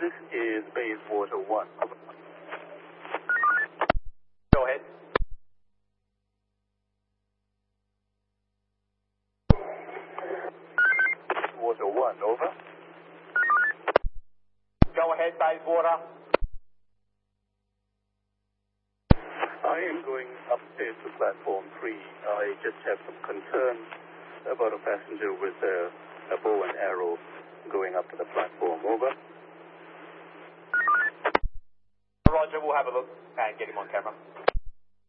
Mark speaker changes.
Speaker 1: This is Bayswater 1.
Speaker 2: Go ahead.
Speaker 1: Water 1, over.
Speaker 2: Go ahead, Bayswater.
Speaker 1: I am going upstairs to platform 3. I just have some concerns about a passenger with a bow and arrow going up to the platform, over.
Speaker 2: Roger, we'll have a look and get him on camera.